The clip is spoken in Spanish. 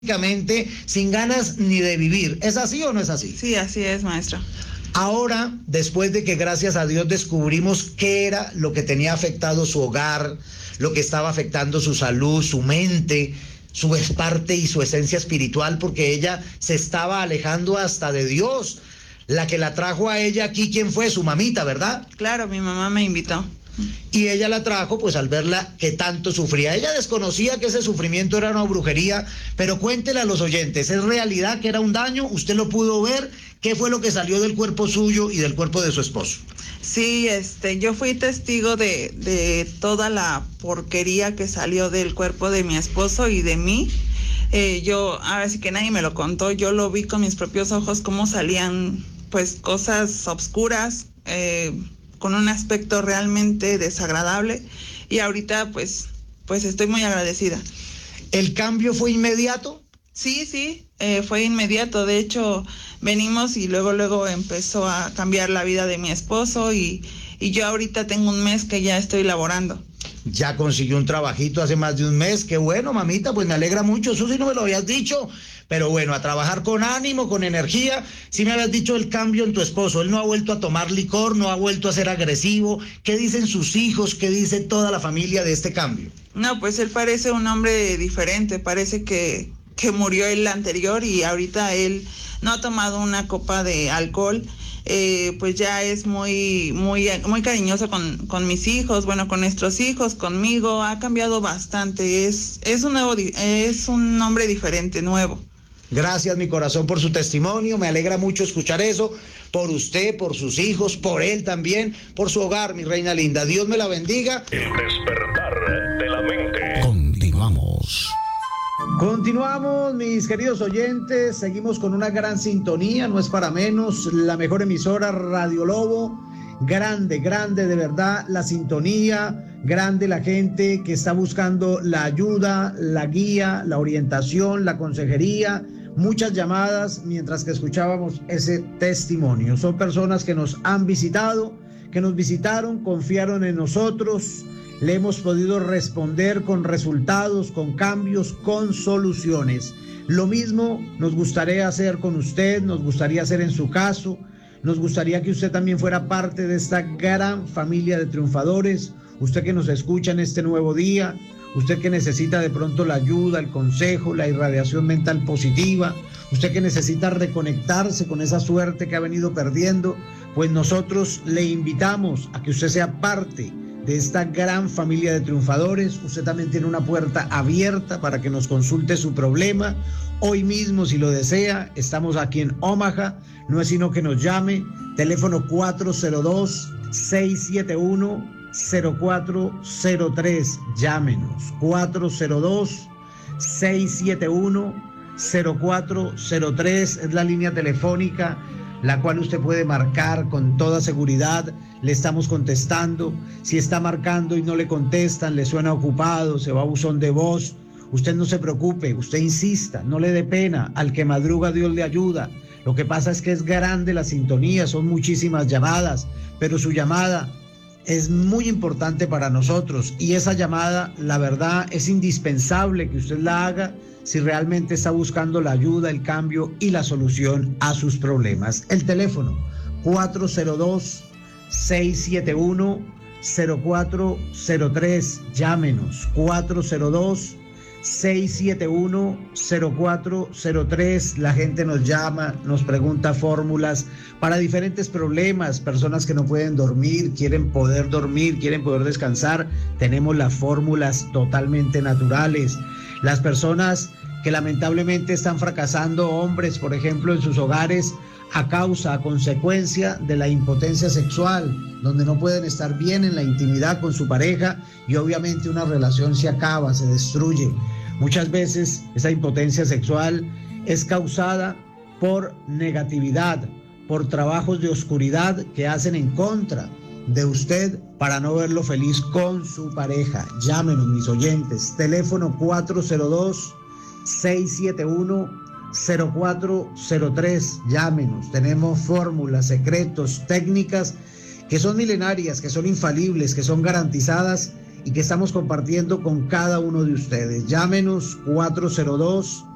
prácticamente sin ganas ni de vivir. ¿Es así o no es así? Sí, así es, maestro. Ahora, después de que gracias a Dios descubrimos qué era lo que tenía afectado su hogar, lo que estaba afectando su salud, su mente, su parte y su esencia espiritual, porque ella se estaba alejando hasta de Dios. La que la trajo a ella aquí, ¿quién fue? Su mamita, ¿verdad? Claro, mi mamá me invitó. Y ella la trajo pues al verla que tanto sufría. Ella desconocía que ese sufrimiento era una brujería, pero cuéntele a los oyentes, ¿es realidad que era un daño? ¿Usted lo pudo ver? ¿Qué fue lo que salió del cuerpo suyo y del cuerpo de su esposo? Sí, yo fui testigo de toda la porquería que salió del cuerpo de mi esposo y de mí. Ahora sí que nadie me lo contó, yo lo vi con mis propios ojos cómo salían pues cosas obscuras, con un aspecto realmente desagradable, y ahorita pues estoy muy agradecida. ¿El cambio fue inmediato? Sí, fue inmediato. De hecho, venimos y luego empezó a cambiar la vida de mi esposo, y yo ahorita tengo un mes que ya estoy laborando. Ya consiguió un trabajito hace más de un mes. Qué bueno, mamita, pues me alegra mucho. Eso sí no me lo habías dicho. Pero bueno, a trabajar con ánimo, con energía. Sí me habías dicho el cambio en tu esposo. Él no ha vuelto a tomar licor, no ha vuelto a ser agresivo. ¿Qué dicen sus hijos? ¿Qué dice toda la familia de este cambio? No, pues él parece un hombre diferente. Parece que murió el anterior, y ahorita él no ha tomado una copa de alcohol. Pues ya es muy cariñoso con mis hijos, bueno, con nuestros hijos, conmigo. Ha cambiado bastante. Es un hombre diferente, nuevo. Gracias, mi corazón, por su testimonio. Me alegra mucho escuchar eso. Por usted, por sus hijos, por él también, por su hogar, mi reina linda. Dios me la bendiga. El despertar de la mente. Continuamos, mis queridos oyentes. Seguimos con una gran sintonía, no es para menos. La mejor emisora, Radio Lobo. Grande de verdad la sintonía. Grande la gente que está buscando la ayuda, la guía, la orientación, la consejería. Muchas llamadas mientras que escuchábamos ese testimonio. Son personas que nos han visitado, que nos visitaron, confiaron en nosotros. Le hemos podido responder con resultados, con cambios, con soluciones. Lo mismo nos gustaría hacer con usted, nos gustaría hacer en su caso. Nos gustaría que usted también fuera parte de esta gran familia de triunfadores. Usted que nos escucha en este nuevo día, usted que necesita de pronto la ayuda, el consejo, la irradiación mental positiva, usted que necesita reconectarse con esa suerte que ha venido perdiendo, pues nosotros le invitamos a que usted sea parte de esta gran familia de triunfadores. Usted también tiene una puerta abierta para que nos consulte su problema. Hoy mismo, si lo desea, estamos aquí en Omaha. No es sino que nos llame. Teléfono 402-671-0403. Llámenos. 402-671-0403. Es la línea telefónica la cual usted puede marcar con toda seguridad. Le estamos contestando. Si está marcando y no le contestan, le suena ocupado, se va a buzón de voz, usted no se preocupe, usted insista, no le dé pena. Al que madruga Dios le ayuda. Lo que pasa es que es grande la sintonía, son muchísimas llamadas, pero su llamada es muy importante para nosotros, y esa llamada, la verdad, es indispensable que usted la haga si realmente está buscando la ayuda, el cambio y la solución a sus problemas. El teléfono 402-671-0403. Llámenos 402-671-0403. La gente nos llama, nos pregunta fórmulas para diferentes problemas. Personas que no pueden dormir, quieren poder dormir, quieren poder descansar. Tenemos las fórmulas totalmente naturales. Las personas que lamentablemente están fracasando, hombres, por ejemplo, en sus hogares, a consecuencia de la impotencia sexual, donde no pueden estar bien en la intimidad con su pareja, y obviamente una relación se acaba, se destruye. Muchas veces esa impotencia sexual es causada por negatividad, por trabajos de oscuridad que hacen en contra de usted para no verlo feliz con su pareja. Llámenos, mis oyentes. Teléfono 402-671-0403. Llámenos. Tenemos fórmulas, secretos, técnicas que son milenarias, que son infalibles, que son garantizadas y que estamos compartiendo con cada uno de ustedes. Llámenos 402